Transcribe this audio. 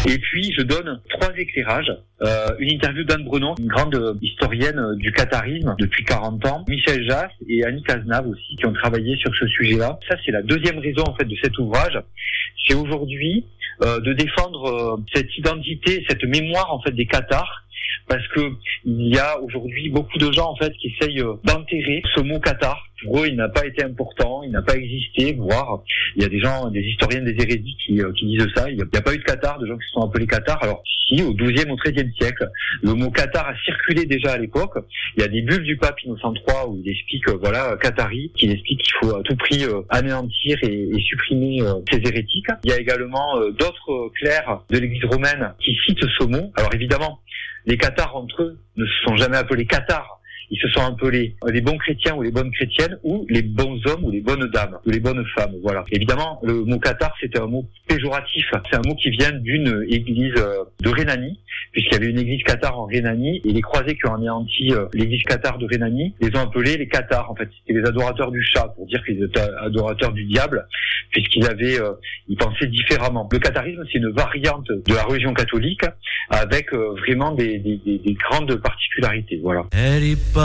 Et puis, je donne 3 éclairages. Une interview d'Anne Brenon, une grande historienne du qatarisme depuis 40 ans, Michel Jass et Annie Cazenave aussi, qui ont travaillé sur ce sujet-là. Ça, c'est la deuxième raison, en fait, de cet ouvrage. C'est aujourd'hui de défendre cette identité, cette mémoire, en fait, des Qatars. Parce que il y a aujourd'hui beaucoup de gens en fait qui essayent d'enterrer ce mot Qatar. Pour eux, il n'a pas été important, il n'a pas existé, voire il y a des gens, des historiens des hérésies qui disent ça. Il n'y a pas eu de Qatar, de gens qui se sont appelés Qatar. Alors si, au XIIe, au XIIIe siècle, le mot Qatar a circulé déjà à l'époque. Il y a des bulles du pape Innocent III où il explique, Qatari, qui explique qu'il faut à tout prix anéantir et supprimer ces hérétiques. Il y a également d'autres clercs de l'Église romaine qui citent ce mot. Alors évidemment, les Qatars entre eux ne se sont jamais appelés Qatars. Ils se sont appelés les bons chrétiens ou les bonnes chrétiennes ou les bons hommes ou les bonnes dames ou les bonnes femmes. Voilà. Évidemment, le mot Qatar, c'était un mot péjoratif. C'est un mot qui vient d'une église de Rhénanie, puisqu'il y avait une église Qatar en Rhénanie et les croisés qui ont anéanti l'église Qatar de Rhénanie les ont appelés les Qatars. En fait, c'était les adorateurs du chat pour dire qu'ils étaient adorateurs du diable, puisqu'ils ils pensaient différemment. Le qatarisme, c'est une variante de la religion catholique avec vraiment des grandes particularités. Voilà.